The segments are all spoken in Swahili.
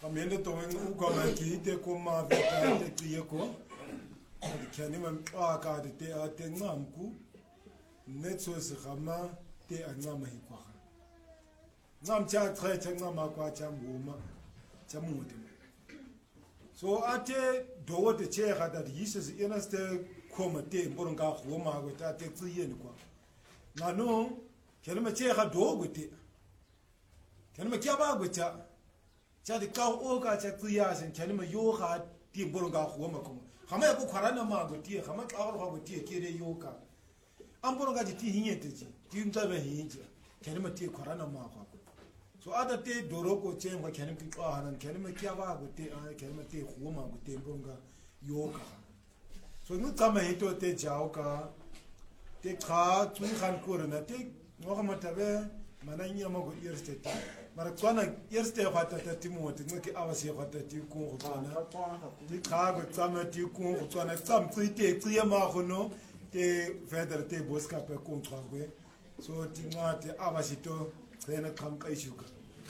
amende to ukoma kite kuma vita te kiyeko kani mamqa te ate ngamku netso sigama te angama hikwa ngam cha tre ngama kwa cha nguma cha mude so ate do de che hada yises inaste koma te mboronga khoma go ta te tsiyeni kwa ngano kelma che ha do go te kelma kya ba go cha de ka o ka cha tsiya sen kelma yo ha ti mboronga khoma ko khama ya ko kharana ma go ti khama ka go ti kire yo ka amboronga ti hinyete ti ntabe hinje kelma ti kharana ma ko so ada te doroko chen wa kelma ki hanan kelma kya ba go te kelma te khoma go te mboronga yo ka so nu kama hito te jao ka te kha tun khan korna te no ma tabe mananya ma go yerste ta mara kwana yerste khata ta timo te ngoki awasi khata ti ku khana te kha go tsama ti ku khana tsam tsite tsiya ma khono te feder te boska pe kontra go so ti ngate awasi to tsena kam kai shuka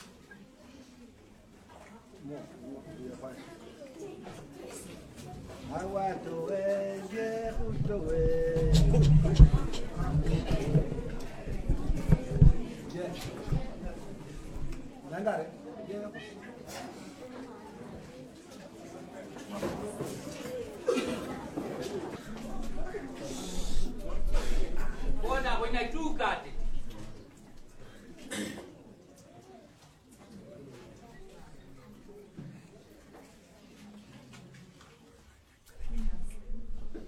Awato je justo Nandare Bona when I do that